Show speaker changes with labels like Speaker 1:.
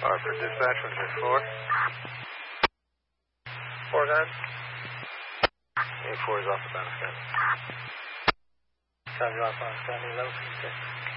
Speaker 1: Harper, dispatch, 164. 4 guns. 84 is off the bound scan. Copy, off on Sandy, level 6.